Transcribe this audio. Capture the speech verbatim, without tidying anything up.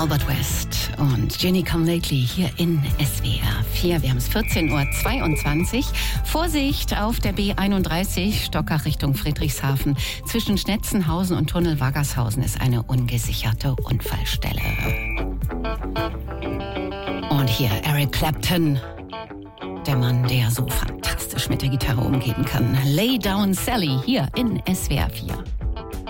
Albert West und Jenny Come Lately hier in S W R vier. Wir haben es vierzehn Uhr zweiundzwanzig. Vorsicht auf der B einunddreißig, Stockach Richtung Friedrichshafen. Zwischen Schnetzenhausen und Tunnel Waggershausen ist eine ungesicherte Unfallstelle. Und hier Eric Clapton, der Mann, der so fantastisch mit der Gitarre umgehen kann. Lay Down Sally hier in S W R vier.